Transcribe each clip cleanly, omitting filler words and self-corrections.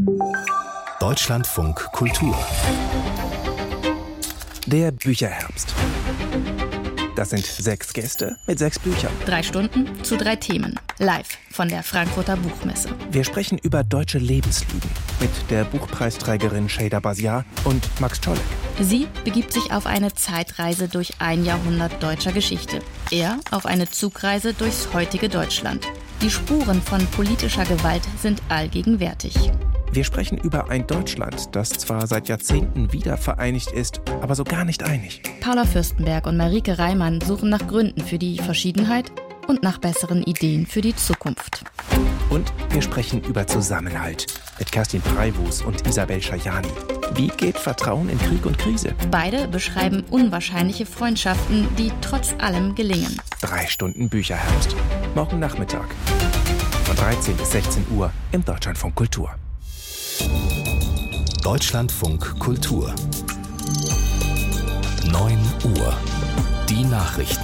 Deutschlandfunk Kultur. Der Bücherherbst. Das sind 6 Gäste mit 6 Büchern. 3 Stunden zu 3 Themen. Live von der Frankfurter Buchmesse. Wir sprechen über deutsche Lebenslügen mit der Buchpreisträgerin Şeyda Baziar und Max Czolek. Sie begibt sich auf eine Zeitreise durch ein Jahrhundert deutscher Geschichte. Er auf eine Zugreise durchs heutige Deutschland. Die Spuren von politischer Gewalt sind allgegenwärtig. Wir sprechen über ein Deutschland, das zwar seit Jahrzehnten wieder vereinigt ist, aber so gar nicht einig. Paula Fürstenberg und Marike Reimann suchen nach Gründen für die Verschiedenheit und nach besseren Ideen für die Zukunft. Und wir sprechen über Zusammenhalt mit Kerstin Preywus und Isabel Schajani. Wie geht Vertrauen in Krieg und Krise? Beide beschreiben unwahrscheinliche Freundschaften, die trotz allem gelingen. 3 Stunden Bücherherbst. Morgen Nachmittag. Von 13 bis 16 Uhr im Deutschlandfunk Kultur. Deutschlandfunk Kultur. 9 Uhr. Die Nachrichten.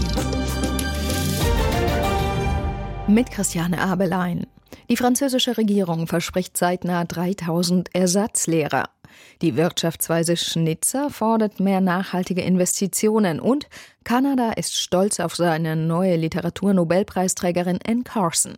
Mit Christiane Abelein. Die französische Regierung verspricht zeitnah 3000 Ersatzlehrer. Die Wirtschaftsweise Schnitzer fordert mehr nachhaltige Investitionen und Kanada ist stolz auf seine neue Literaturnobelpreisträgerin Anne Carson.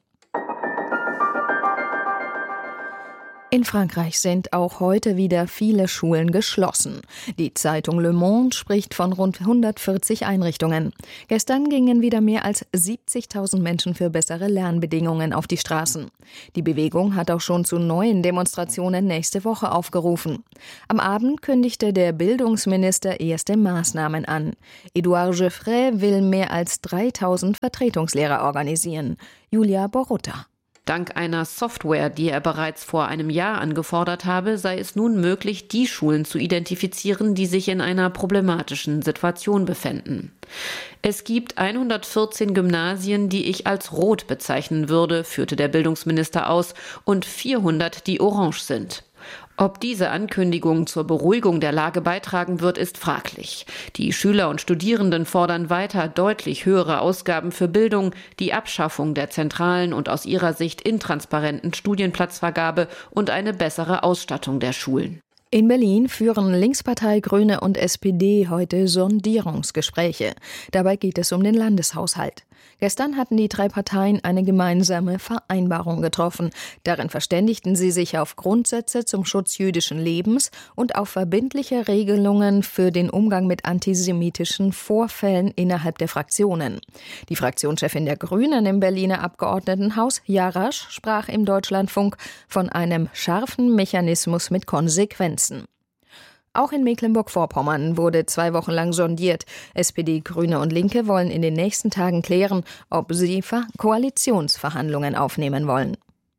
In Frankreich sind auch heute wieder viele Schulen geschlossen. Die Zeitung Le Monde spricht von rund 140 Einrichtungen. Gestern gingen wieder mehr als 70.000 Menschen für bessere Lernbedingungen auf die Straßen. Die Bewegung hat auch schon zu neuen Demonstrationen nächste Woche aufgerufen. Am Abend kündigte der Bildungsminister erste Maßnahmen an. Edouard Geoffrey will mehr als 3.000 Vertretungslehrer organisieren. Julia Borutta. Dank einer Software, die er bereits vor einem Jahr angefordert habe, sei es nun möglich, die Schulen zu identifizieren, die sich in einer problematischen Situation befänden. Es gibt 114 Gymnasien, die ich als rot bezeichnen würde, führte der Bildungsminister aus, und 400, die orange sind. Ob diese Ankündigung zur Beruhigung der Lage beitragen wird, ist fraglich. Die Schüler und Studierenden fordern weiter deutlich höhere Ausgaben für Bildung, die Abschaffung der zentralen und aus ihrer Sicht intransparenten Studienplatzvergabe und eine bessere Ausstattung der Schulen. In Berlin führen Linkspartei, Grüne und SPD heute Sondierungsgespräche. Dabei geht es um den Landeshaushalt. Gestern hatten die 3 Parteien eine gemeinsame Vereinbarung getroffen. Darin verständigten sie sich auf Grundsätze zum Schutz jüdischen Lebens und auf verbindliche Regelungen für den Umgang mit antisemitischen Vorfällen innerhalb der Fraktionen. Die Fraktionschefin der Grünen im Berliner Abgeordnetenhaus, Jarasch, sprach im Deutschlandfunk von einem scharfen Mechanismus mit Konsequenzen. Auch in Mecklenburg-Vorpommern wurde 2 Wochen lang sondiert. SPD, Grüne und Linke wollen in den nächsten Tagen klären, ob sie Koalitionsverhandlungen aufnehmen wollen.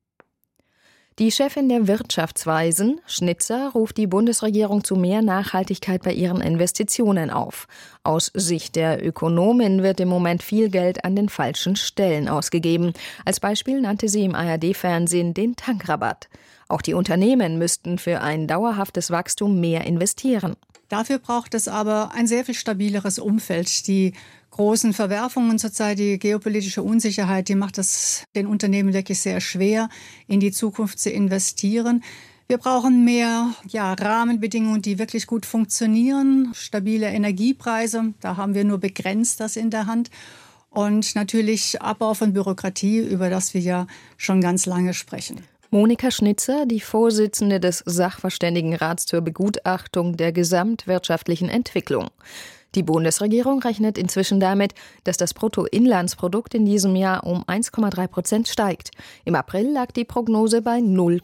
Die Chefin der Wirtschaftsweisen, Schnitzer, ruft die Bundesregierung zu mehr Nachhaltigkeit bei ihren Investitionen auf. Aus Sicht der Ökonomin wird im Moment viel Geld an den falschen Stellen ausgegeben. Als Beispiel nannte sie im ARD-Fernsehen den Tankrabatt. Auch die Unternehmen müssten für ein dauerhaftes Wachstum mehr investieren. Dafür braucht es aber ein sehr viel stabileres Umfeld. Die großen Verwerfungen zurzeit, die geopolitische Unsicherheit, die macht es den Unternehmen wirklich sehr schwer, in die Zukunft zu investieren. Wir brauchen mehr Rahmenbedingungen, die wirklich gut funktionieren. Stabile Energiepreise, da haben wir nur begrenzt das in der Hand. Und natürlich Abbau von Bürokratie, über das wir ja schon ganz lange sprechen. Monika Schnitzer, die Vorsitzende des Sachverständigenrats zur Begutachtung der gesamtwirtschaftlichen Entwicklung. Die Bundesregierung rechnet inzwischen damit, dass das Bruttoinlandsprodukt in diesem Jahr um 1,3% steigt. Im April lag die Prognose bei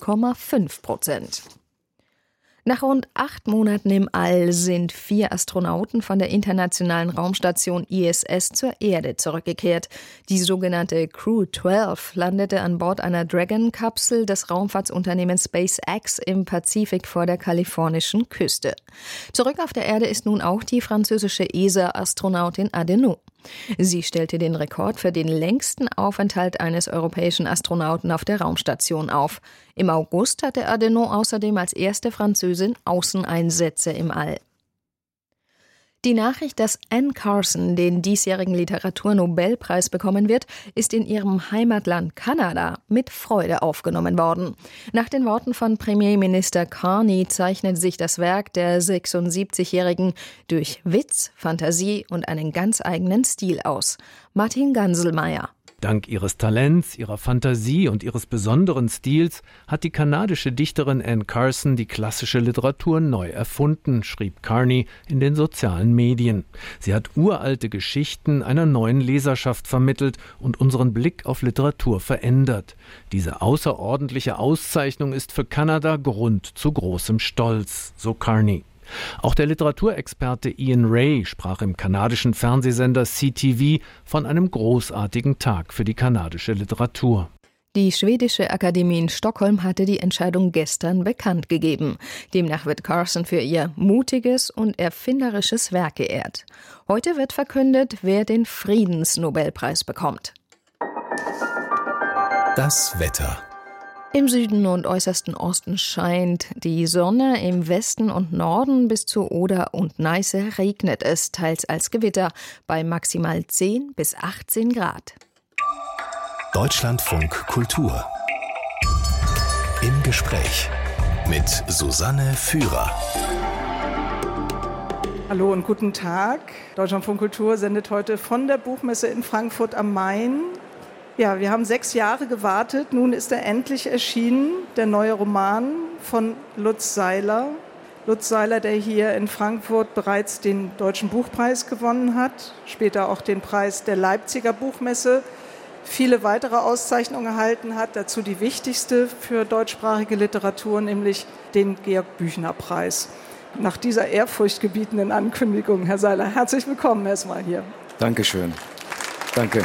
0,5%. Nach rund 8 Monaten im All sind 4 Astronauten von der internationalen Raumstation ISS zur Erde zurückgekehrt. Die sogenannte Crew 12 landete an Bord einer Dragon-Kapsel des Raumfahrtsunternehmens SpaceX im Pazifik vor der kalifornischen Küste. Zurück auf der Erde ist nun auch die französische ESA-Astronautin Adeno. Sie stellte den Rekord für den längsten Aufenthalt eines europäischen Astronauten auf der Raumstation auf. Im August hatte Adeno außerdem als erste Französin Außeneinsätze im All. Die Nachricht, dass Anne Carson den diesjährigen Literaturnobelpreis bekommen wird, ist in ihrem Heimatland Kanada mit Freude aufgenommen worden. Nach den Worten von Premierminister Carney zeichnet sich das Werk der 76-Jährigen durch Witz, Fantasie und einen ganz eigenen Stil aus. Martin Ganselmeier. Dank ihres Talents, ihrer Fantasie und ihres besonderen Stils hat die kanadische Dichterin Anne Carson die klassische Literatur neu erfunden, schrieb Carney in den sozialen Medien. Sie hat uralte Geschichten einer neuen Leserschaft vermittelt und unseren Blick auf Literatur verändert. Diese außerordentliche Auszeichnung ist für Kanada Grund zu großem Stolz, so Carney. Auch der Literaturexperte Ian Ray sprach im kanadischen Fernsehsender CTV von einem großartigen Tag für die kanadische Literatur. Die Schwedische Akademie in Stockholm hatte die Entscheidung gestern bekannt gegeben. Demnach wird Carson für ihr mutiges und erfinderisches Werk geehrt. Heute wird verkündet, wer den Friedensnobelpreis bekommt. Das Wetter. Im Süden und äußersten Osten scheint die Sonne, im Westen und Norden bis zur Oder und Neiße regnet es, teils als Gewitter, bei maximal 10 bis 18 Grad. Deutschlandfunk Kultur. Im Gespräch mit Susanne Führer. Hallo und guten Tag. Deutschlandfunk Kultur sendet heute von der Buchmesse in Frankfurt am Main. Ja, wir haben 6 Jahre gewartet. Nun ist er endlich erschienen, der neue Roman von Lutz Seiler. Lutz Seiler, der hier in Frankfurt bereits den Deutschen Buchpreis gewonnen hat, später auch den Preis der Leipziger Buchmesse, viele weitere Auszeichnungen erhalten hat, dazu die wichtigste für deutschsprachige Literatur, nämlich den Georg-Büchner-Preis. Nach dieser ehrfurchtgebietenden Ankündigung, Herr Seiler, herzlich willkommen erstmal hier. Dankeschön. Danke.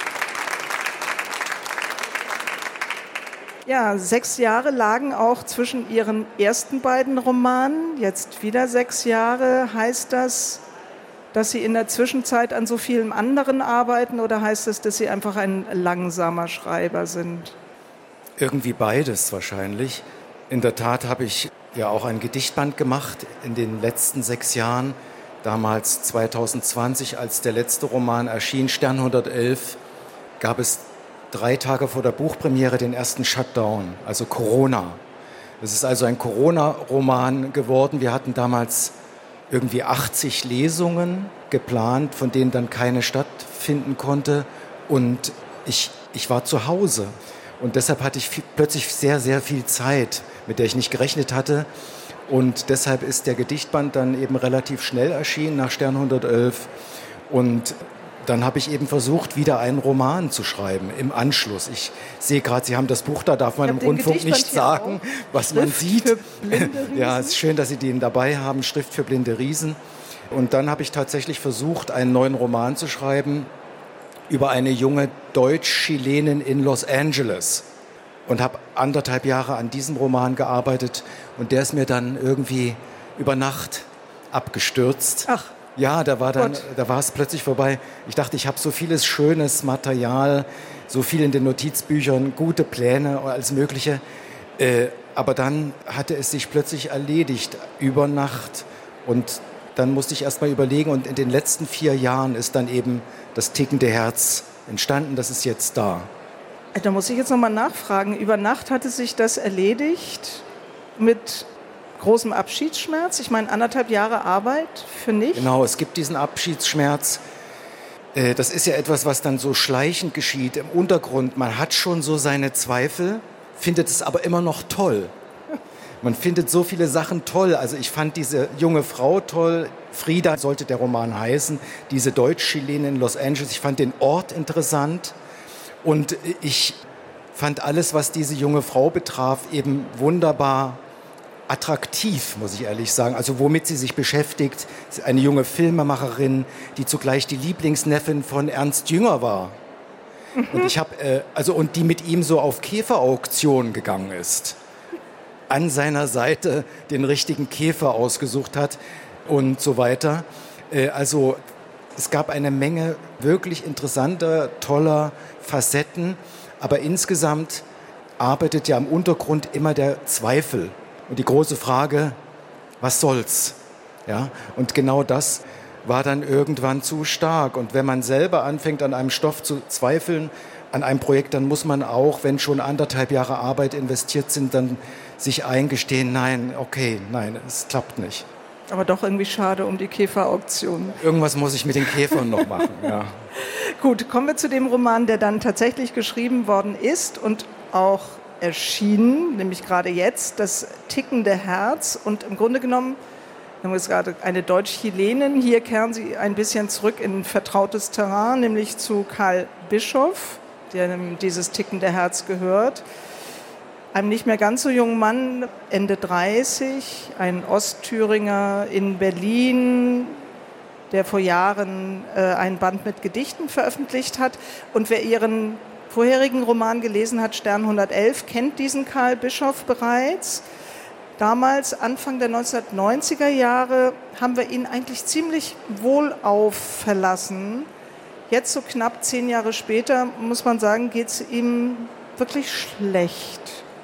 Ja, 6 Jahre lagen auch zwischen Ihren ersten beiden Romanen, jetzt wieder 6 Jahre. Heißt das, dass Sie in der Zwischenzeit an so vielem anderen arbeiten oder heißt das, dass Sie einfach ein langsamer Schreiber sind? Irgendwie beides wahrscheinlich. In der Tat habe ich ja auch ein Gedichtband gemacht in den letzten 6 Jahren. Damals 2020, als der letzte Roman erschien, Stern 111, gab es 3 Tage vor der Buchpremiere den ersten Shutdown, also Corona. Es ist also ein Corona-Roman geworden. Wir hatten damals irgendwie 80 Lesungen geplant, von denen dann keine stattfinden konnte. Und ich war zu Hause. Und deshalb hatte ich plötzlich sehr, sehr viel Zeit, mit der ich nicht gerechnet hatte. Und deshalb ist der Gedichtband dann eben relativ schnell erschienen, nach Stern 111. Und dann habe ich eben versucht, wieder einen Roman zu schreiben im Anschluss. Ich sehe gerade, Sie haben das Buch da, darf man im Rundfunk nicht sagen, was man sieht. Ja, es ist schön, dass Sie den dabei haben, Schrift für blinde Riesen. Und dann habe ich tatsächlich versucht, einen neuen Roman zu schreiben über eine junge Deutsch-Chilenin in Los Angeles. Und habe 1,5 Jahre an diesem Roman gearbeitet und der ist mir dann irgendwie über Nacht abgestürzt. Ach. Ja, da war es plötzlich vorbei. Ich dachte, ich habe so vieles schönes Material, so viel in den Notizbüchern, gute Pläne und alles Mögliche. Aber dann hatte es sich plötzlich erledigt über Nacht. Und dann musste ich erst mal überlegen. Und in den letzten 4 Jahren ist dann eben das tickende Herz entstanden. Das ist jetzt da. Da muss ich jetzt nochmal nachfragen. Über Nacht hatte sich das erledigt mit großem Abschiedsschmerz? Ich meine, 1,5 Jahre Arbeit für nichts? Genau, es gibt diesen Abschiedsschmerz. Das ist ja etwas, was dann so schleichend geschieht im Untergrund. Man hat schon so seine Zweifel, findet es aber immer noch toll. Man findet so viele Sachen toll. Also ich fand diese junge Frau toll. Frida sollte der Roman heißen. Diese Deutsch-Chilenin in Los Angeles. Ich fand den Ort interessant. Und ich fand alles, was diese junge Frau betraf, eben wunderbar attraktiv, muss ich ehrlich sagen. Also womit sie sich beschäftigt. Eine junge Filmemacherin, die zugleich die Lieblingsneffin von Ernst Jünger war. Und ich habe und die mit ihm so auf Käferauktionen gegangen ist. An seiner Seite den richtigen Käfer ausgesucht hat und so weiter. Also es gab eine Menge wirklich interessanter, toller Facetten. Aber insgesamt arbeitet ja im Untergrund immer der Zweifel. Und die große Frage, was soll's? Ja? Und genau das war dann irgendwann zu stark. Und wenn man selber anfängt, an einem Stoff zu zweifeln, an einem Projekt, dann muss man auch, wenn schon 1,5 Jahre Arbeit investiert sind, dann sich eingestehen, nein, es klappt nicht. Aber doch irgendwie schade um die Käferauktion. Irgendwas muss ich mit den Käfern noch machen, ja. Gut, kommen wir zu dem Roman, der dann tatsächlich geschrieben worden ist und auch erschienen, nämlich gerade jetzt, Das tickende Herz. Und im Grunde genommen, wir haben jetzt gerade eine Deutsch-Chilenin, hier kehren Sie ein bisschen zurück in vertrautes Terrain, nämlich zu Karl Bischoff, der dieses tickende Herz gehört. Einem nicht mehr ganz so jungen Mann, Ende 30, ein Ostthüringer in Berlin, der vor Jahren einen Band mit Gedichten veröffentlicht hat. Und wer Ihren vorherigen Roman gelesen hat, Stern 111, kennt diesen Karl Bischoff bereits. Damals, Anfang der 1990er Jahre, haben wir ihn eigentlich ziemlich wohlauf verlassen. Jetzt, so knapp 10 Jahre später, muss man sagen, geht es ihm wirklich schlecht.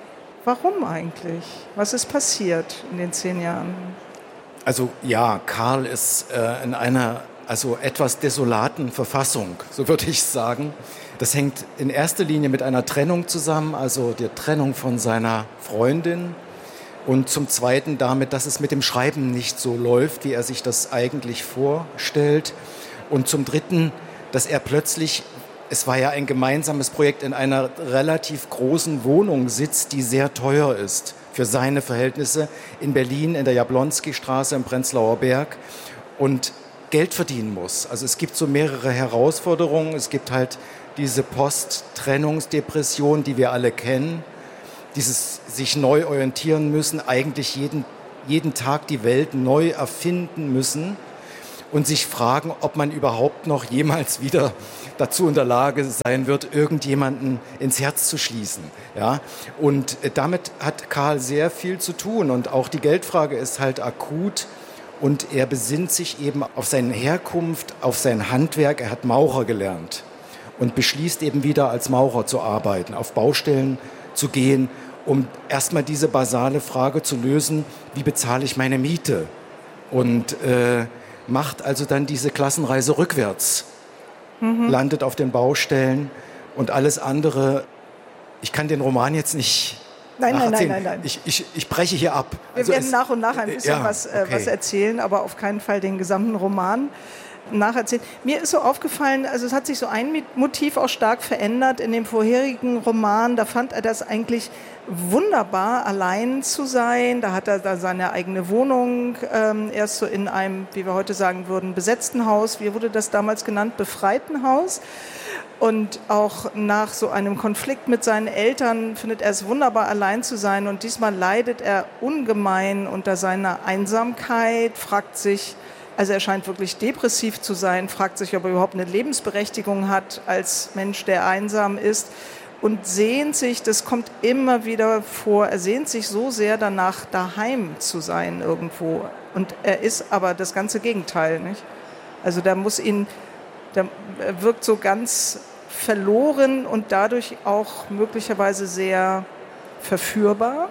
Warum eigentlich? Was ist passiert in den 10 Jahren? Also ja, Karl ist in einer etwas desolaten Verfassung, so würde ich sagen. Das hängt in erster Linie mit einer Trennung zusammen, also der Trennung von seiner Freundin. Und zum Zweiten damit, dass es mit dem Schreiben nicht so läuft, wie er sich das eigentlich vorstellt. Und zum Dritten, dass er plötzlich, es war ja ein gemeinsames Projekt, in einer relativ großen Wohnung sitzt, die sehr teuer ist für seine Verhältnisse in Berlin, in der Jablonski-Straße im Prenzlauer Berg und Geld verdienen muss. Also es gibt so mehrere Herausforderungen. Es gibt halt diese Post-Trennungsdepression, die wir alle kennen, dieses sich neu orientieren müssen, eigentlich jeden Tag die Welt neu erfinden müssen und sich fragen, ob man überhaupt noch jemals wieder dazu in der Lage sein wird, irgendjemanden ins Herz zu schließen. Ja? Und damit hat Karl sehr viel zu tun und auch die Geldfrage ist halt akut und er besinnt sich eben auf seine Herkunft, auf sein Handwerk. Er hat Maurer gelernt und beschließt eben wieder als Maurer zu arbeiten, auf Baustellen zu gehen, um erstmal diese basale Frage zu lösen, wie bezahle ich meine Miete? Und macht also dann diese Klassenreise rückwärts, landet auf den Baustellen und alles andere. Ich kann den Roman jetzt nicht nacherzählen. Nein. Ich breche hier ab. Wir werden nach und nach ein bisschen was erzählen, aber auf keinen Fall den gesamten Roman nacherzählen. Mir ist so aufgefallen, also es hat sich so ein Motiv auch stark verändert in dem vorherigen Roman. Da fand er das eigentlich wunderbar, allein zu sein. Da hat er da seine eigene Wohnung, erst so in einem, wie wir heute sagen würden, besetzten Haus. Wie wurde das damals genannt? Befreiten Haus. Und auch nach so einem Konflikt mit seinen Eltern findet er es wunderbar, allein zu sein. Und diesmal leidet er ungemein unter seiner Einsamkeit, fragt sich, also er scheint wirklich depressiv zu sein, fragt sich, ob er überhaupt eine Lebensberechtigung hat als Mensch, der einsam ist und sehnt sich, das kommt immer wieder vor, er sehnt sich so sehr danach, daheim zu sein irgendwo. Und er ist aber das ganze Gegenteil, nicht? Also er wirkt so ganz verloren und dadurch auch möglicherweise sehr verführbar.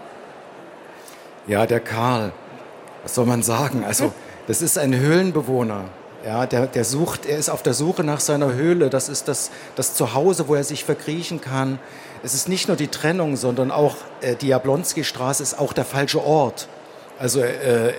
Ja, der Karl, was soll man sagen? Also das ist ein Höhlenbewohner. Ja, er ist auf der Suche nach seiner Höhle. Das ist das Zuhause, wo er sich verkriechen kann. Es ist nicht nur die Trennung, sondern auch die Jablonski-Straße ist auch der falsche Ort. Also er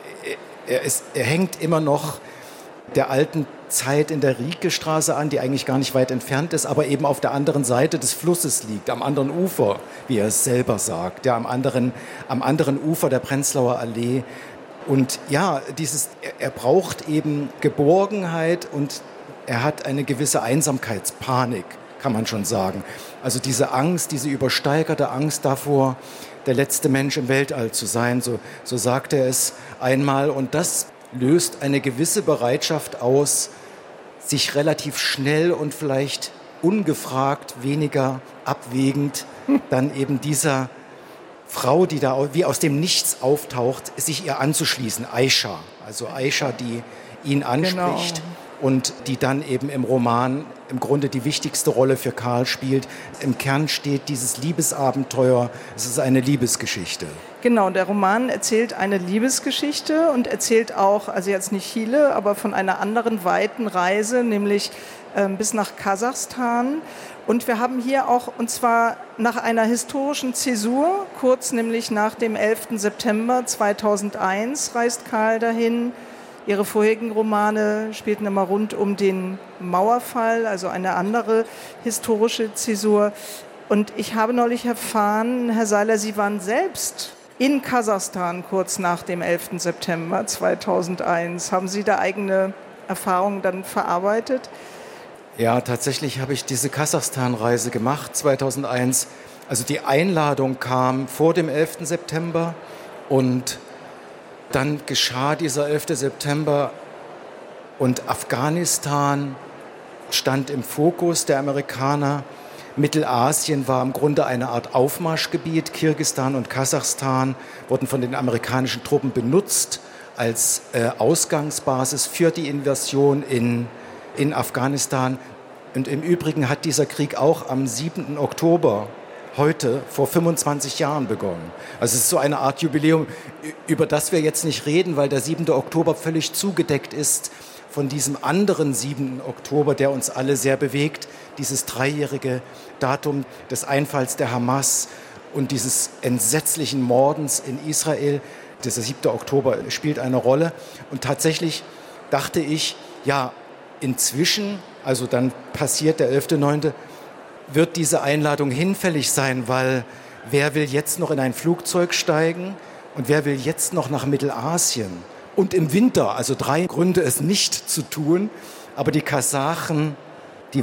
hängt immer noch der alten Zeit in der Rieke-Straße an, die eigentlich gar nicht weit entfernt ist, aber eben auf der anderen Seite des Flusses liegt, am anderen Ufer, wie er es selber sagt, ja, am anderen Ufer der Prenzlauer Allee. Und ja, er braucht eben Geborgenheit und er hat eine gewisse Einsamkeitspanik, kann man schon sagen. Also diese Angst, diese übersteigerte Angst davor, der letzte Mensch im Weltall zu sein, so sagt er es einmal. Und das löst eine gewisse Bereitschaft aus, sich relativ schnell und vielleicht ungefragt, weniger abwägend, dann eben dieser Frau, die da wie aus dem Nichts auftaucht, sich ihr anzuschließen, Aisha. Also Aisha, die ihn anspricht. Genau. und die dann eben im Roman im Grunde die wichtigste Rolle für Karl spielt. Im Kern steht dieses Liebesabenteuer, es ist eine Liebesgeschichte. Genau, der Roman erzählt eine Liebesgeschichte und erzählt auch, also jetzt nicht Chile, aber von einer anderen weiten Reise, nämlich bis nach Kasachstan. Und wir haben hier auch, und zwar nach einer historischen Zäsur, kurz nämlich nach dem 11. September 2001 reist Karl dahin. Ihre vorherigen Romane spielten immer rund um den Mauerfall, also eine andere historische Zäsur. Und ich habe neulich erfahren, Herr Seiler, Sie waren selbst in Kasachstan kurz nach dem 11. September 2001. Haben Sie da eigene Erfahrungen dann verarbeitet? Ja, tatsächlich habe ich diese Kasachstan-Reise gemacht 2001. Also die Einladung kam vor dem 11. September und dann geschah dieser 11. September und Afghanistan stand im Fokus der Amerikaner. Mittelasien war im Grunde eine Art Aufmarschgebiet. Kirgisistan und Kasachstan wurden von den amerikanischen Truppen benutzt als Ausgangsbasis für die Invasion in Afghanistan. Und im Übrigen hat dieser Krieg auch am 7. Oktober heute vor 25 Jahren begonnen. Also es ist so eine Art Jubiläum, über das wir jetzt nicht reden, weil der 7. Oktober völlig zugedeckt ist von diesem anderen 7. Oktober, der uns alle sehr bewegt, dieses 3-jährige Datum des Einfalls der Hamas und dieses entsetzlichen Mordens in Israel. Dieser 7. Oktober spielt eine Rolle. Und tatsächlich dachte ich, ja, inzwischen, also dann passiert der 11.9., wird diese Einladung hinfällig sein, weil wer will jetzt noch in ein Flugzeug steigen und wer will jetzt noch nach Mittelasien? Und im Winter, also 3 Gründe, es nicht zu tun. Aber die Kasachen, die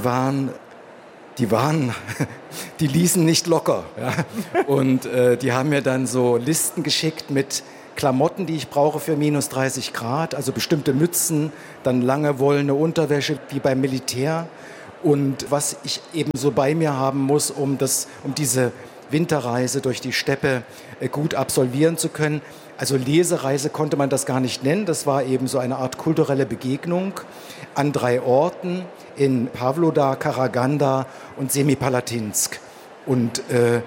ließen nicht locker. Ja? Und die haben mir dann so Listen geschickt mit Klamotten, die ich brauche für minus 30 Grad, also bestimmte Mützen, dann lange wollene Unterwäsche wie beim Militär und was ich eben so bei mir haben muss, um diese Winterreise durch die Steppe gut absolvieren zu können. Also Lesereise konnte man das gar nicht nennen, das war eben so eine Art kulturelle Begegnung an 3 Orten, in Pawlodar, Karaganda und Semipalatinsk. Und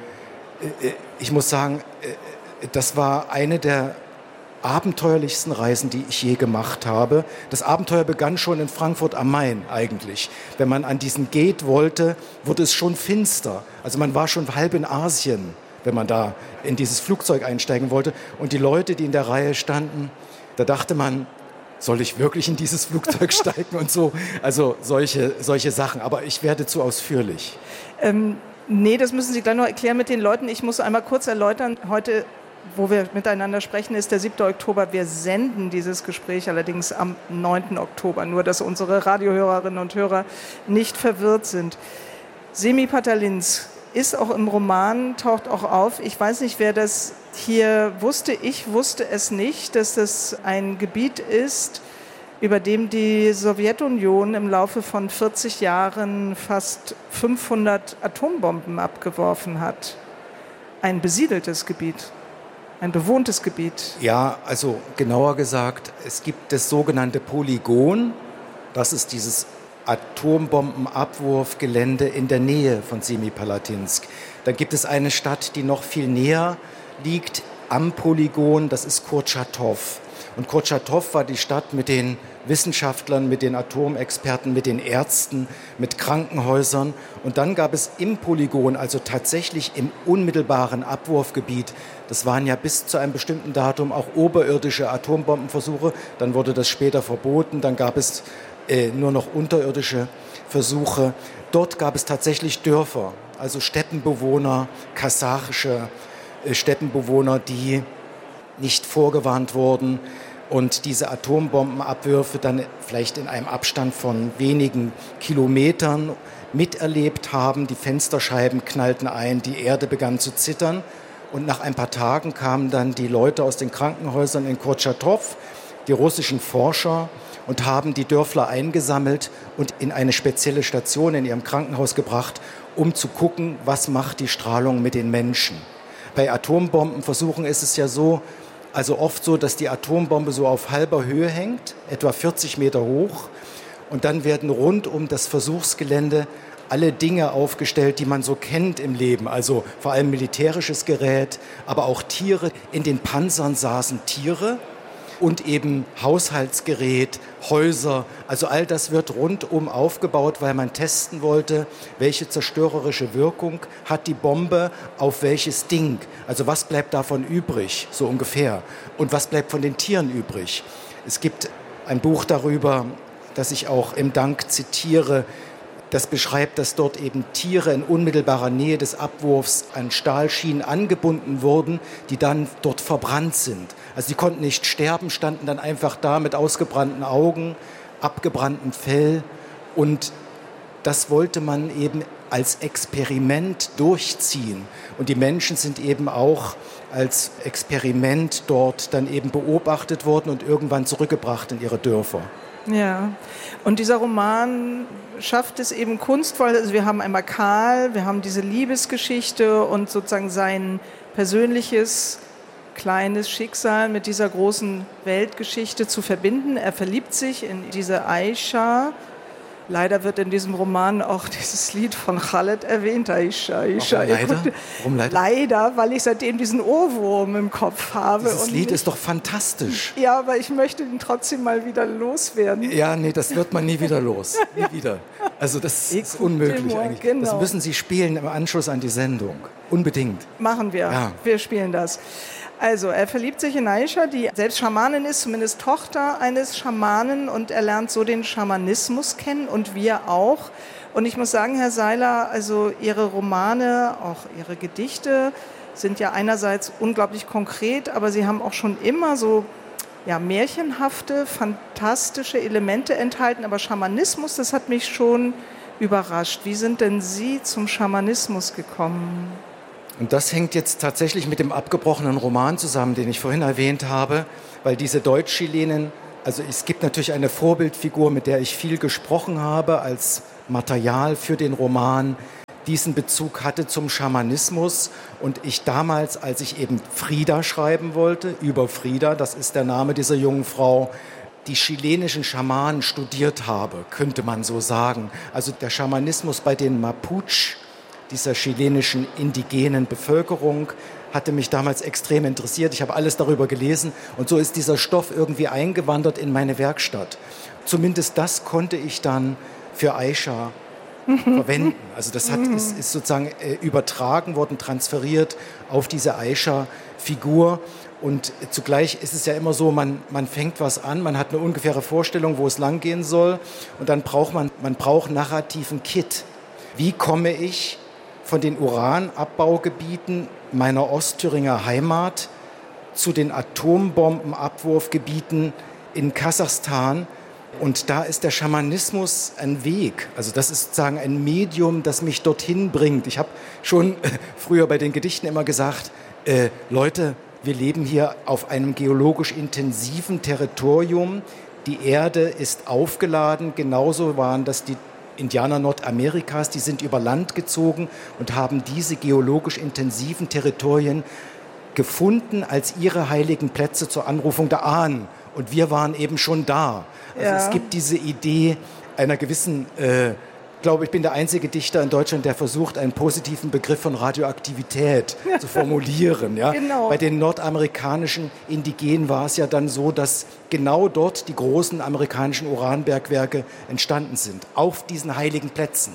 ich muss sagen, das war eine der abenteuerlichsten Reisen, die ich je gemacht habe. Das Abenteuer begann schon in Frankfurt am Main eigentlich. Wenn man an diesen Gate wollte, wurde es schon finster. Also man war schon halb in Asien, wenn man da in dieses Flugzeug einsteigen wollte. Und die Leute, die in der Reihe standen, da dachte man, soll ich wirklich in dieses Flugzeug steigen und so. Also solche Sachen. Aber ich werde zu ausführlich. Nee, das müssen Sie gleich noch erklären mit den Leuten. Ich muss einmal kurz erläutern, heute, wo wir miteinander sprechen, ist der 7. Oktober. Wir senden dieses Gespräch allerdings am 9. Oktober, nur dass unsere Radiohörerinnen und Hörer nicht verwirrt sind. Semipalatinsk ist auch im Roman, taucht auch auf. Ich weiß nicht, wer das hier wusste. Ich wusste es nicht, dass das ein Gebiet ist, über dem die Sowjetunion im Laufe von 40 Jahren fast 500 Atombomben abgeworfen hat. Ein besiedeltes Gebiet, ein bewohntes Gebiet. Ja, also genauer gesagt, es gibt das sogenannte Polygon. Das ist dieses Atombombenabwurfgelände in der Nähe von Semipalatinsk. Dann gibt es eine Stadt, die noch viel näher liegt am Polygon, das ist Kurtschatow. Und Kurtschatow war die Stadt mit den Wissenschaftlern, mit den Atomexperten, mit den Ärzten, mit Krankenhäusern. Und dann gab es im Polygon, also tatsächlich im unmittelbaren Abwurfgebiet, das waren ja bis zu einem bestimmten Datum auch oberirdische Atombombenversuche. Dann wurde das später verboten, dann gab es nur noch unterirdische Versuche. Dort gab es tatsächlich Dörfer, also Steppenbewohner, kasachische Steppenbewohner, die nicht vorgewarnt wurden und diese Atombombenabwürfe dann vielleicht in einem Abstand von wenigen Kilometern miterlebt haben. Die Fensterscheiben knallten ein, die Erde begann zu zittern und nach ein paar Tagen kamen dann die Leute aus den Krankenhäusern in Kurtschatow, die russischen Forscher, und haben die Dörfler eingesammelt und in eine spezielle Station in ihrem Krankenhaus gebracht, um zu gucken, was macht die Strahlung mit den Menschen. Bei Atombombenversuchen ist es ja so, also oft so, dass die Atombombe so auf halber Höhe hängt, etwa 40 Meter hoch. Und dann werden rund um das Versuchsgelände alle Dinge aufgestellt, die man so kennt im Leben. Also vor allem militärisches Gerät, aber auch Tiere. In den Panzern saßen Tiere und eben Haushaltsgerät, Häuser. Also all das wird rundum aufgebaut, weil man testen wollte, welche zerstörerische Wirkung hat die Bombe auf welches Ding. Also was bleibt davon übrig, so ungefähr. Und was bleibt von den Tieren übrig. Es gibt ein Buch darüber, das ich auch im Dank zitiere, das beschreibt, dass dort eben Tiere in unmittelbarer Nähe des Abwurfs an Stahlschienen angebunden wurden, die dann dort verbrannt sind. Also die konnten nicht sterben, standen dann einfach da mit ausgebrannten Augen, abgebranntem Fell. Und das wollte man eben als Experiment durchziehen. Und die Menschen sind eben auch als Experiment dort dann eben beobachtet worden und irgendwann zurückgebracht in ihre Dörfer. Ja, und dieser Roman schafft es eben kunstvoll. Also wir haben einmal Karl, wir haben diese Liebesgeschichte und sozusagen sein persönliches kleines Schicksal mit dieser großen Weltgeschichte zu verbinden. Er verliebt sich in diese Aisha. Leider wird in diesem Roman auch dieses Lied von Khaled erwähnt, Aisha, Aisha. Leider? Warum leider? Leider, weil ich seitdem diesen Ohrwurm im Kopf habe. Dieses Lied ist doch fantastisch. Ja, aber ich möchte ihn trotzdem mal wieder loswerden. Ja, nee, das wird man nie wieder los. Nie wieder. Also das ist unmöglich eigentlich. Genau. Das müssen Sie spielen im Anschluss an die Sendung. Unbedingt. Machen wir. Ja. Wir spielen das. Also, er verliebt sich in Aisha, die selbst Schamanin ist, zumindest Tochter eines Schamanen, und er lernt so den Schamanismus kennen und wir auch. Und ich muss sagen, Herr Seiler, also Ihre Romane, auch Ihre Gedichte sind ja einerseits unglaublich konkret, aber Sie haben auch schon immer so märchenhafte, fantastische Elemente enthalten. Aber Schamanismus, das hat mich schon überrascht. Wie sind denn Sie zum Schamanismus gekommen? Und das hängt jetzt tatsächlich mit dem abgebrochenen Roman zusammen, den ich vorhin erwähnt habe, weil diese Deutsch-Chilenen, also es gibt natürlich eine Vorbildfigur, mit der ich viel gesprochen habe als Material für den Roman, diesen Bezug hatte zum Schamanismus und ich damals, als ich eben Frida schreiben wollte, über Frida, das ist der Name dieser jungen Frau, die chilenischen Schamanen studiert habe, könnte man so sagen. Also der Schamanismus bei den Mapuche, dieser chilenischen indigenen Bevölkerung, hatte mich damals extrem interessiert. Ich habe alles darüber gelesen und so ist dieser Stoff irgendwie eingewandert in meine Werkstatt. Zumindest das konnte ich dann für Aisha verwenden. Also das ist sozusagen übertragen worden, transferiert auf diese Aisha-Figur. Und zugleich ist es ja immer so, man fängt was an, man hat eine ungefähre Vorstellung, wo es langgehen soll und dann braucht man braucht narrativen Kit. Wie komme ich von den Uranabbaugebieten meiner Ostthüringer Heimat zu den Atombombenabwurfgebieten in Kasachstan? Und da ist der Schamanismus ein Weg. Also das ist sozusagen ein Medium, das mich dorthin bringt. Ich habe schon früher bei den Gedichten immer gesagt, Leute, wir leben hier auf einem geologisch intensiven Territorium. Die Erde ist aufgeladen. Genauso waren das die Indianer Nordamerikas, die sind über Land gezogen und haben diese geologisch intensiven Territorien gefunden als ihre heiligen Plätze zur Anrufung der Ahnen. Und wir waren eben schon da. Also es gibt diese Idee einer gewissen, ich bin der einzige Dichter in Deutschland, der versucht, einen positiven Begriff von Radioaktivität zu formulieren. Ja? Genau. Bei den nordamerikanischen Indigenen war es ja dann so, dass genau dort die großen amerikanischen Uranbergwerke entstanden sind, auf diesen heiligen Plätzen.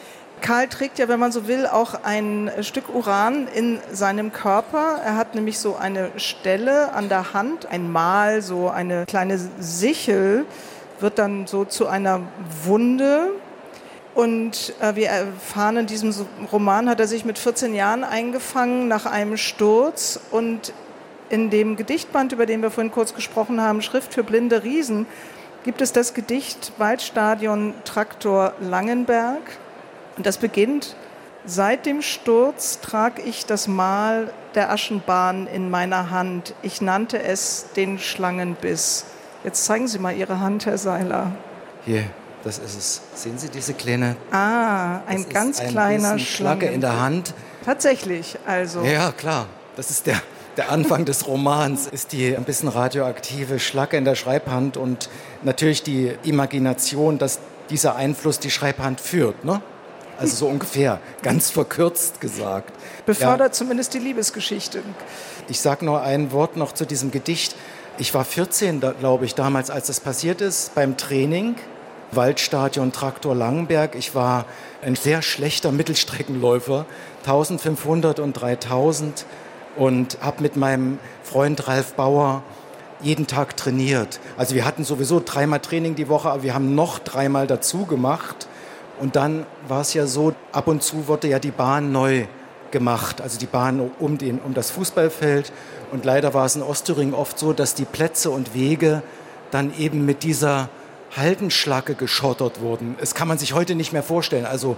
Karl trägt ja, wenn man so will, auch ein Stück Uran in seinem Körper. Er hat nämlich so eine Stelle an der Hand, ein Mal, so eine kleine Sichel, wird dann so zu einer Wunde. Und wir erfahren, in diesem Roman hat er sich mit 14 Jahren eingefangen nach einem Sturz. Und in dem Gedichtband, über den wir vorhin kurz gesprochen haben, Schrift für blinde Riesen, gibt es das Gedicht Waldstadion Traktor Langenberg. Und das beginnt: Seit dem Sturz trag ich das Mal der Aschenbahn in meiner Hand. Ich nannte es den Schlangenbiss. Jetzt zeigen Sie mal Ihre Hand, Herr Seiler. Hier. Das ist es. Sehen Sie diese kleine? Ein ganz kleiner Schlacke in der Hand. Tatsächlich, also. Ja, klar. Das ist der Der Anfang des Romans ist die ein bisschen radioaktive Schlacke in der Schreibhand und natürlich die Imagination, dass dieser Einfluss die Schreibhand führt, ne? Also so ungefähr, ganz verkürzt gesagt. Befördert zumindest die Liebesgeschichte. Ich sage nur ein Wort noch zu diesem Gedicht. Ich war 14, glaube ich, damals, als das passiert ist, beim Training, Waldstadion Traktor Langenberg. Ich war ein sehr schlechter Mittelstreckenläufer, 1500 und 3000 und habe mit meinem Freund Ralf Bauer jeden Tag trainiert. Also wir hatten sowieso 3-mal Training die Woche, aber wir haben noch 3-mal dazu gemacht. Und dann war es ja so, ab und zu wurde ja die Bahn neu gemacht, also die Bahn um das Fußballfeld. Und leider war es in Ostthüringen oft so, dass die Plätze und Wege dann eben mit dieser Haldenschlacke geschottert wurden. Das kann man sich heute nicht mehr vorstellen. Also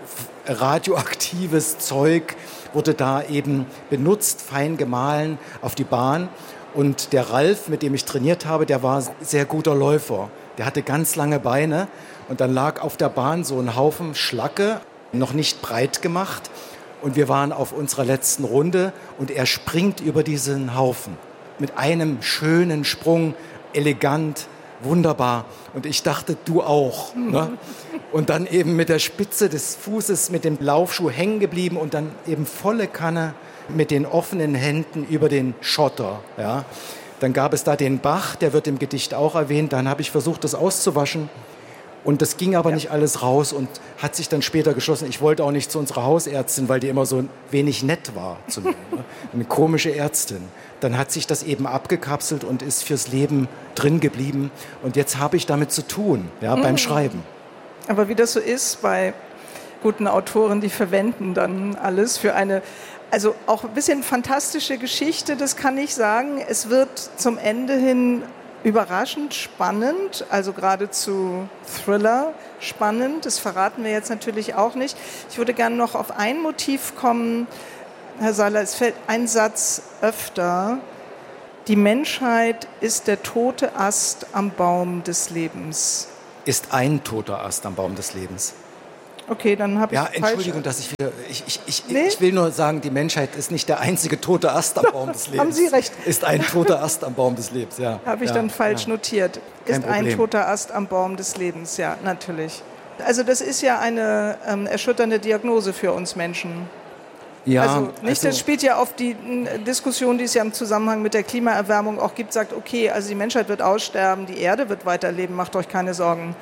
radioaktives Zeug wurde da eben benutzt, fein gemahlen auf die Bahn. Und der Ralf, mit dem ich trainiert habe, der war ein sehr guter Läufer. Der hatte ganz lange Beine. Und dann lag auf der Bahn so ein Haufen Schlacke, noch nicht breit gemacht. Und wir waren auf unserer letzten Runde und er springt über diesen Haufen. Mit einem schönen Sprung, elegant, wunderbar. Und ich dachte, du auch. Ne? Und dann eben mit der Spitze des Fußes, mit dem Laufschuh hängen geblieben und dann eben volle Kanne mit den offenen Händen über den Schotter. Ja? Dann gab es da den Bach, der wird im Gedicht auch erwähnt. Dann habe ich versucht, das auszuwaschen. Und das ging aber nicht alles raus und hat sich dann später geschlossen. Ich wollte auch nicht zu unserer Hausärztin, weil die immer so wenig nett war zu mir. Ne? Eine komische Ärztin. Dann hat sich das eben abgekapselt und ist fürs Leben drin geblieben. Und jetzt habe ich damit zu tun, ja, beim Schreiben. Aber wie das so ist bei guten Autoren, die verwenden dann alles für eine, also auch ein bisschen fantastische Geschichte, das kann ich sagen. Es wird zum Ende hin überraschend spannend, also geradezu Thriller spannend. Das verraten wir jetzt natürlich auch nicht. Ich würde gerne noch auf ein Motiv kommen. Herr Seiler, es fällt ein Satz öfter. Die Menschheit ist der tote Ast am Baum des Lebens. Ist ein toter Ast am Baum des Lebens. Okay, dann habe ich falsch. Ja, Entschuldigung, dass ich wieder... Ich will nur sagen, die Menschheit ist nicht der einzige tote Ast am Baum des Lebens. Haben Sie recht. Ist ein toter Ast am Baum des Lebens, ja. Habe ich dann falsch notiert. Ist ein toter Ast am Baum des Lebens, ja, natürlich. Also das ist ja eine erschütternde Diagnose für uns Menschen. Ja, das spielt ja auf die Diskussion, die es ja im Zusammenhang mit der Klimaerwärmung auch gibt, sagt, okay, also die Menschheit wird aussterben, die Erde wird weiterleben, macht euch keine Sorgen.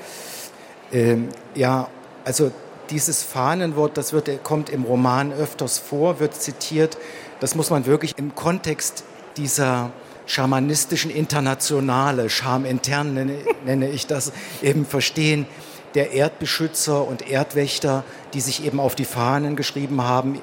Also dieses Fahnenwort, kommt im Roman öfters vor, wird zitiert. Das muss man wirklich im Kontext dieser schamanistischen Internationale, schamintern nenne ich das, eben verstehen. Der Erdbeschützer und Erdwächter, die sich eben auf die Fahnen geschrieben haben,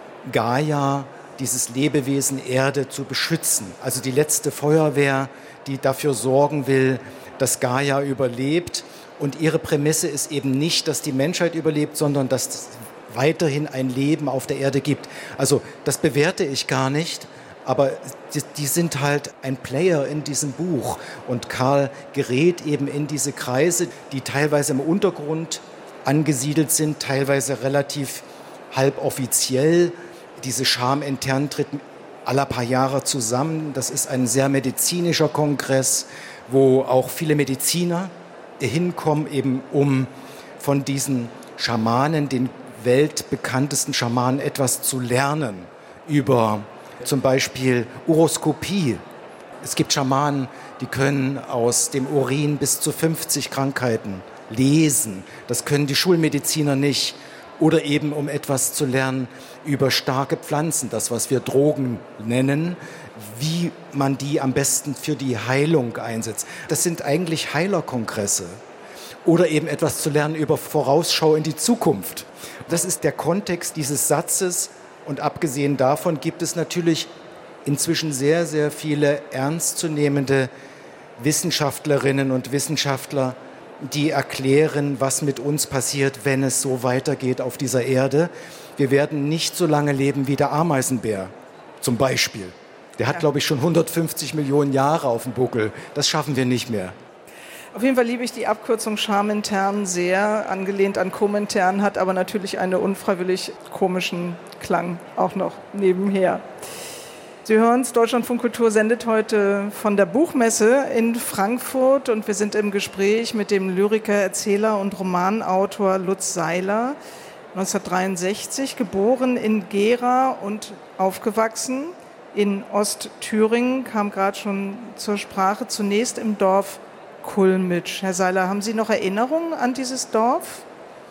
Gaia, dieses Lebewesen Erde zu beschützen. Also die letzte Feuerwehr, die dafür sorgen will, dass Gaia überlebt. Und ihre Prämisse ist eben nicht, dass die Menschheit überlebt, sondern dass es weiterhin ein Leben auf der Erde gibt. Also das bewerte ich gar nicht, aber die sind halt ein Player in diesem Buch. Und Karl gerät eben in diese Kreise, die teilweise im Untergrund angesiedelt sind, teilweise relativ halboffiziell. Diese Scham intern tritt alle paar Jahre zusammen. Das ist ein sehr medizinischer Kongress, wo auch viele Mediziner hinkommen, eben um von diesen Schamanen, den weltbekanntesten Schamanen, etwas zu lernen über zum Beispiel Uroskopie. Es gibt Schamanen, die können aus dem Urin bis zu 50 Krankheiten lesen. Das können die Schulmediziner nicht. Oder eben um etwas zu lernen über starke Pflanzen, das was wir Drogen nennen, wie man die am besten für die Heilung einsetzt. Das sind eigentlich Heilerkongresse. Oder eben etwas zu lernen über Vorausschau in die Zukunft. Das ist der Kontext dieses Satzes. Und abgesehen davon gibt es natürlich inzwischen sehr, sehr viele ernstzunehmende Wissenschaftlerinnen und Wissenschaftler, die erklären, was mit uns passiert, wenn es so weitergeht auf dieser Erde. Wir werden nicht so lange leben wie der Ameisenbär zum Beispiel. Der hat, glaube ich, schon 150 Millionen Jahre auf dem Buckel. Das schaffen wir nicht mehr. Auf jeden Fall liebe ich die Abkürzung schamintern sehr, angelehnt an komintern, hat aber natürlich einen unfreiwillig komischen Klang auch noch nebenher. Sie hören es, Deutschlandfunk Kultur sendet heute von der Buchmesse in Frankfurt und wir sind im Gespräch mit dem Lyriker, Erzähler und Romanautor Lutz Seiler, 1963, geboren in Gera und aufgewachsen in Ostthüringen, kam gerade schon zur Sprache, zunächst im Dorf Kulmitsch. Herr Seiler, haben Sie noch Erinnerungen an dieses Dorf?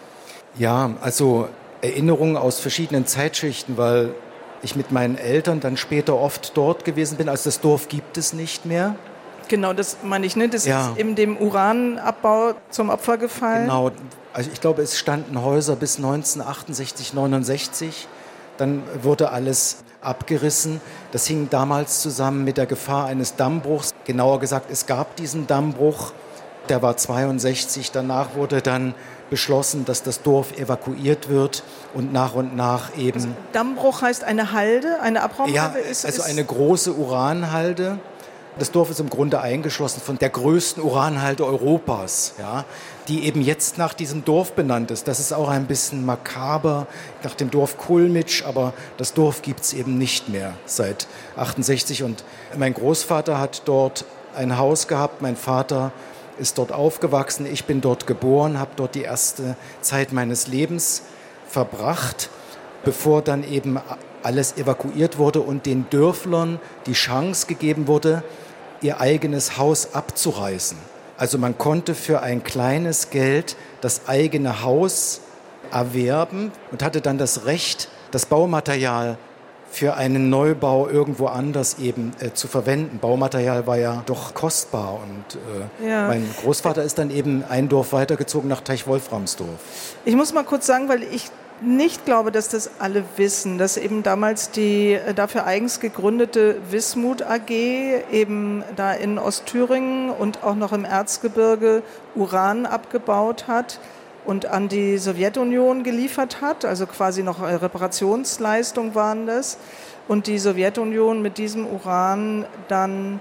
Ja, also Erinnerungen aus verschiedenen Zeitschichten, weil ich mit meinen Eltern dann später oft dort gewesen bin. Also das Dorf gibt es nicht mehr. Genau, das meine ich, ne? Das ist eben dem Uranabbau zum Opfer gefallen. Genau, also ich glaube, es standen Häuser bis 1968, 69. Dann wurde alles abgerissen. Das hing damals zusammen mit der Gefahr eines Dammbruchs. Genauer gesagt, es gab diesen Dammbruch. Der war 62. Danach wurde dann beschlossen, dass das Dorf evakuiert wird und nach eben... Also Dammbruch heißt eine Halde, eine Abraumhalde? Ja, also eine große Uranhalde. Das Dorf ist im Grunde eingeschlossen von der größten Uranhalde Europas, ja, die eben jetzt nach diesem Dorf benannt ist. Das ist auch ein bisschen makaber, nach dem Dorf Kulmitsch, aber das Dorf gibt es eben nicht mehr seit 68. Und mein Großvater hat dort ein Haus gehabt, mein Vater ist dort aufgewachsen, ich bin dort geboren, habe dort die erste Zeit meines Lebens verbracht, bevor dann eben alles evakuiert wurde und den Dörflern die Chance gegeben wurde, ihr eigenes Haus abzureißen. Also man konnte für ein kleines Geld das eigene Haus erwerben und hatte dann das Recht, das Baumaterial für einen Neubau irgendwo anders eben zu verwenden. Baumaterial war ja doch kostbar und mein Großvater ist dann eben ein Dorf weitergezogen nach Teich-Wolframsdorf. Ich muss mal kurz sagen, weil ich nicht glaube, dass das alle wissen, dass eben damals die dafür eigens gegründete Wismut AG eben da in Ostthüringen und auch noch im Erzgebirge Uran abgebaut hat und an die Sowjetunion geliefert hat, also quasi noch Reparationsleistung waren das. Und die Sowjetunion mit diesem Uran dann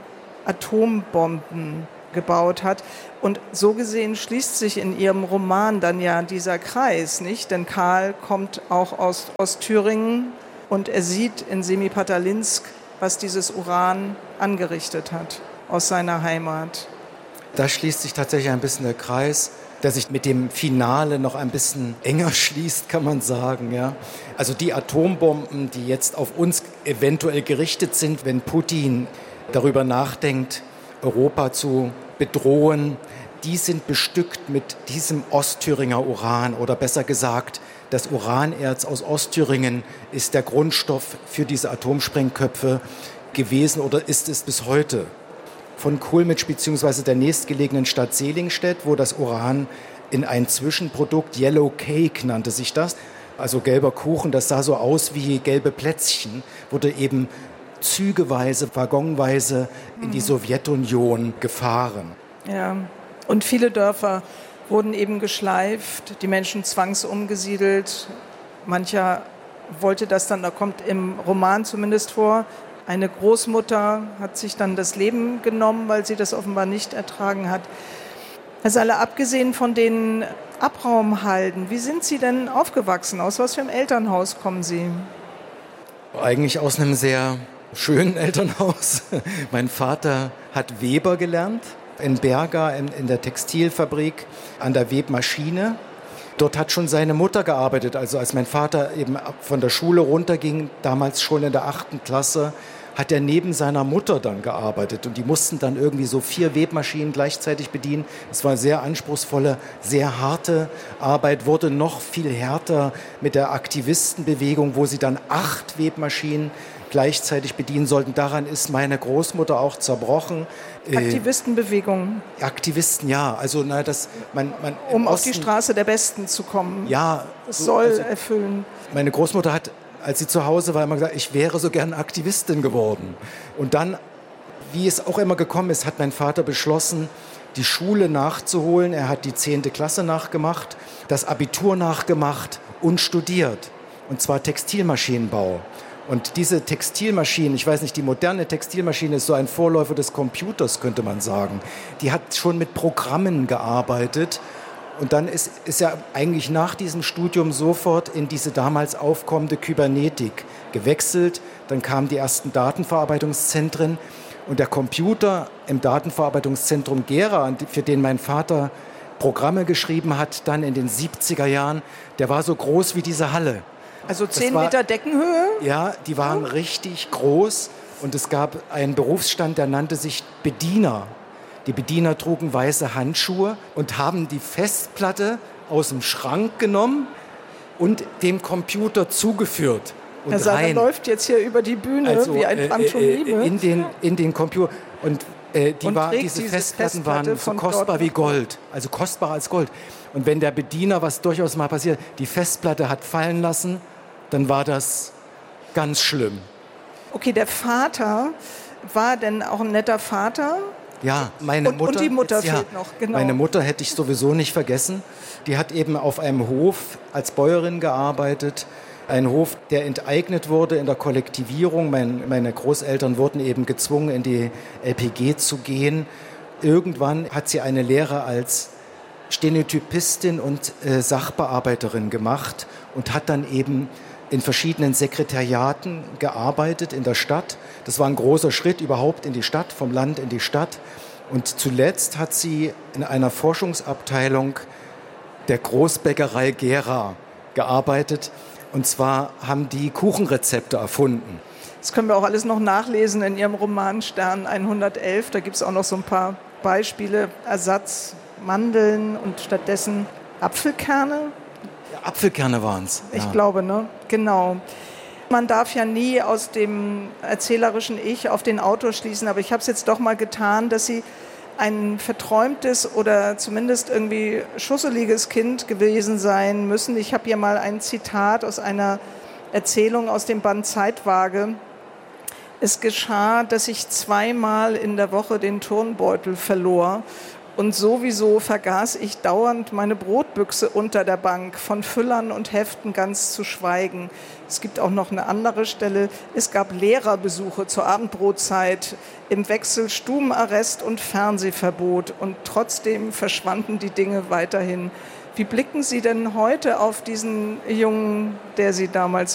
Atombomben gebaut hat. Und so gesehen schließt sich in ihrem Roman dann ja dieser Kreis, nicht? Denn Karl kommt auch aus Ostthüringen und er sieht in Semipatalinsk, was dieses Uran angerichtet hat aus seiner Heimat. Da schließt sich tatsächlich ein bisschen der Kreis, der sich mit dem Finale noch ein bisschen enger schließt, kann man sagen. Ja. Also die Atombomben, die jetzt auf uns eventuell gerichtet sind, wenn Putin darüber nachdenkt, Europa zu bedrohen, die sind bestückt mit diesem Ostthüringer Uran oder besser gesagt, das Uranerz aus Ostthüringen ist der Grundstoff für diese Atomsprengköpfe gewesen oder ist es bis heute. Von Kulmitsch bzw. der nächstgelegenen Stadt Selingstedt, wo das Uran in ein Zwischenprodukt, Yellow Cake nannte sich das, also gelber Kuchen, das sah so aus wie gelbe Plätzchen, wurde eben zügeweise, waggonweise in die Sowjetunion gefahren. Ja, und viele Dörfer wurden eben geschleift, die Menschen zwangsumgesiedelt. Mancher wollte das dann, da kommt im Roman zumindest vor, eine Großmutter hat sich dann das Leben genommen, weil sie das offenbar nicht ertragen hat. Herr Seiler, abgesehen von den Abraumhalden, wie sind Sie denn aufgewachsen? Aus was für einem Elternhaus kommen Sie? Eigentlich aus einem sehr schönen Elternhaus. Mein Vater hat Weber gelernt in Berga in der Textilfabrik an der Webmaschine. Dort hat schon seine Mutter gearbeitet. Also als mein Vater eben von der Schule runterging, damals schon in der 8. Klasse, hat er neben seiner Mutter dann gearbeitet. Und die mussten dann irgendwie so 4 Webmaschinen gleichzeitig bedienen. Es war sehr anspruchsvolle, sehr harte Arbeit, wurde noch viel härter mit der Aktivistenbewegung, wo sie dann 8 Webmaschinen gleichzeitig bedienen sollten. Daran ist meine Großmutter auch zerbrochen. Aktivistenbewegung? Aktivisten, ja. Also, um auf die Straße der Besten zu kommen. Ja. Das soll erfüllen. Meine Großmutter hat, als sie zu Hause war, immer gesagt, ich wäre so gern Aktivistin geworden. Und dann, wie es auch immer gekommen ist, hat mein Vater beschlossen, die Schule nachzuholen. Er hat die 10. Klasse nachgemacht, das Abitur nachgemacht und studiert. Und zwar Textilmaschinenbau. Und diese Textilmaschine, ich weiß nicht, die moderne Textilmaschine ist so ein Vorläufer des Computers, könnte man sagen. Die hat schon mit Programmen gearbeitet Und dann ist er eigentlich nach diesem Studium sofort in diese damals aufkommende Kybernetik gewechselt. Dann kamen die ersten Datenverarbeitungszentren. Und der Computer im Datenverarbeitungszentrum Gera, für den mein Vater Programme geschrieben hat, dann in den 70er Jahren, der war so groß wie diese Halle. Also 10 Meter Deckenhöhe? Ja, die waren richtig groß. Und es gab einen Berufsstand, der nannte sich Bediener. Die Bediener trugen weiße Handschuhe und haben die Festplatte aus dem Schrank genommen und dem Computer zugeführt. Und Herr Seiler läuft jetzt hier über die Bühne also, wie ein Pantomime. In den Computer. Und diese Festplatten waren so kostbar wie Gold. Also kostbarer als Gold. Und wenn der Bediener, was durchaus mal passiert, die Festplatte hat fallen lassen, dann war das ganz schlimm. Okay, der Vater war denn auch ein netter Vater? Ja, meine Mutter. Und die Mutter fehlt noch, genau. Meine Mutter hätte ich sowieso nicht vergessen. Die hat eben auf einem Hof als Bäuerin gearbeitet. Ein Hof, der enteignet wurde in der Kollektivierung. Meine Großeltern wurden eben gezwungen, in die LPG zu gehen. Irgendwann hat sie eine Lehre als Stenotypistin und Sachbearbeiterin gemacht und hat dann eben in verschiedenen Sekretariaten gearbeitet in der Stadt. Das war ein großer Schritt überhaupt in die Stadt, vom Land in die Stadt. Und zuletzt hat sie in einer Forschungsabteilung der Großbäckerei Gera gearbeitet. Und zwar haben die Kuchenrezepte erfunden. Das können wir auch alles noch nachlesen in Ihrem Roman Stern 111. Da gibt es auch noch so ein paar Beispiele. Ersatz Mandeln und stattdessen Apfelkerne. Ja, Apfelkerne waren es. Ja. Ich glaube, ne? Genau. Man darf ja nie aus dem erzählerischen Ich auf den Autor schließen, aber ich habe es jetzt doch mal getan, dass Sie ein verträumtes oder zumindest irgendwie schusseliges Kind gewesen sein müssen. Ich habe hier mal ein Zitat aus einer Erzählung aus dem Band Zeitwaage. Es geschah, dass ich 2-mal in der Woche den Turnbeutel verlor. Und sowieso vergaß ich dauernd meine Brotbüchse unter der Bank, von Füllern und Heften ganz zu schweigen. Es gibt auch noch eine andere Stelle. Es gab Lehrerbesuche zur Abendbrotzeit, im Wechsel Stubenarrest und Fernsehverbot. Und trotzdem verschwanden die Dinge weiterhin. Wie blicken Sie denn heute auf diesen Jungen, der Sie damals